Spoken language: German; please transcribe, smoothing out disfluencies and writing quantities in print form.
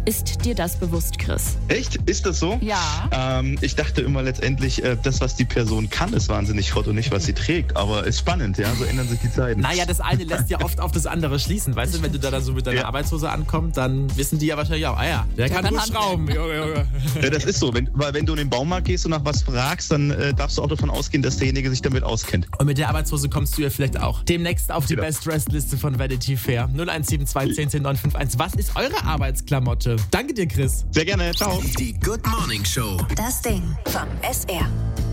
Ist dir das bewusst, Chris? Echt? Ist das so? Ja. Ich dachte immer letztendlich, das, was die Person kann, ist wahnsinnig hot und nicht, was sie trägt. Aber ist spannend, ja, so ändern sich die Zeiten. Naja, das eine lässt ja oft auf das andere schließen. Weißt du, wenn du da so mit deiner Arbeitshose ankommst, dann wissen die ja wahrscheinlich auch, der kann gut schrauben. Ja, das ist so. Weil wenn du in den Baumarkt gehst und nach was fragst, dann darfst du auch davon ausgehen, dass derjenige sich damit auskennt. Und mit der Arbeitshose kommst du ja vielleicht auch demnächst auf die Best-Dressed-Liste von Vanity Fair. 0172 10 10 951. Was ist eure Arbeitsklamotte? Danke dir, Chris. Sehr gerne. Ciao. Die Good Morning Show. Das Ding vom SR.